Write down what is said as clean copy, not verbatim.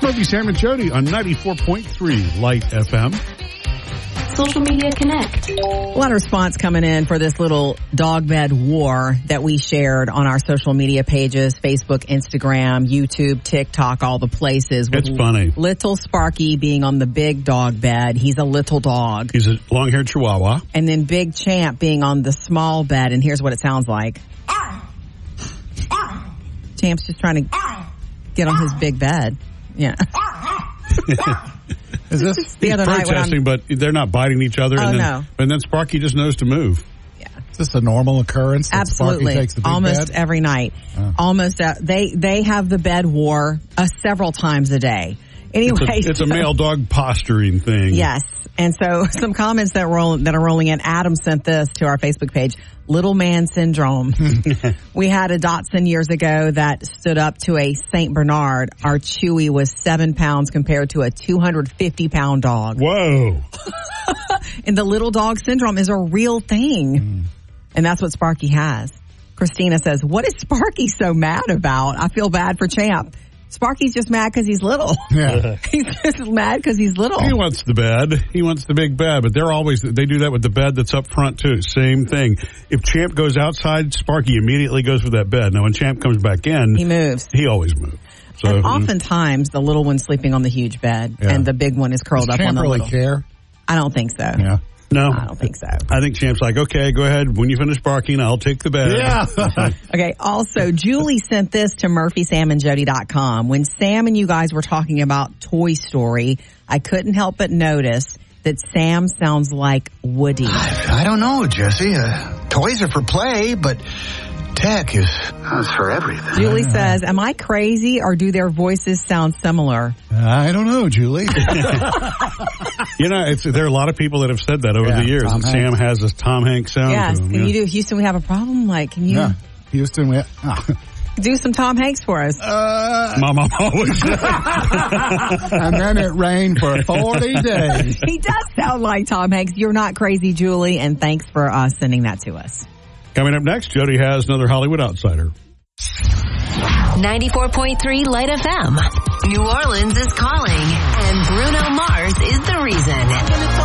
Murphy, Sam, and Jody on 94.3 Light FM. Social Media Connect. A lot of response coming in for this little dog bed war that we shared on our social media pages, Facebook, Instagram, YouTube, TikTok, all the places. It's funny. Little Sparky being on the big dog bed. He's a little dog. He's a long-haired chihuahua. And then Big Champ being on the small bed, and here's what it sounds like. Champ's just trying to get on his big bed. Yeah. Is this the other night protesting, but they're not biting each other? Oh, no. And then Sparky just knows to move. Yeah. Is this a normal occurrence? Absolutely. Sparky takes the big almost bed? every night. Oh. Almost. They have the bed war several times a day. Anyway. It's a male dog posturing thing. Yes. And so some comments that are rolling in. Adam sent this to our Facebook page. Little man syndrome. We had a Dachshund years ago that stood up to a St. Bernard. Our Chewy was 7 pounds compared to a 250-pound dog. Whoa. And the little dog syndrome is a real thing. And that's what Sparky has. Christina says, what is Sparky so mad about? I feel bad for Champ. Sparky's just mad because he's little. Yeah. He's just mad because he's little. He wants the bed. He wants the big bed, but they do that with the bed that's up front too. Same thing. If Champ goes outside, Sparky immediately goes for that bed. Now when Champ comes back in, he moves. He always moves. So, and oftentimes the little one's sleeping on the huge bed and the big one is curled up on the little. Does Champ really care? I don't think so. Yeah. No. I don't think so. I think Champ's like, okay, go ahead. When you finish barking, I'll take the bed. Yeah. Okay. Also, Julie sent this to MurphySamandJody.com. When Sam and you guys were talking about Toy Story, I couldn't help but notice that Sam sounds like Woody. I don't know, Jesse. Toys are for play, but tech is for everything. Julie says, am I crazy or do their voices sound similar? I don't know, Julie. You know, there are a lot of people that have said that over the years. Tom Hanks. Sam has this Tom Hanks sound Yes. to him. Can you do Houston, we have a problem? Like, can you Houston, do some Tom Hanks for us? My mom always said. And then it rained for 40 days. He does sound like Tom Hanks. You're not crazy, Julie, and thanks for sending that to us. Coming up next, Jody has another Hollywood Outsider. 94.3 Light FM. New Orleans is calling, and Bruno Mars is the reason.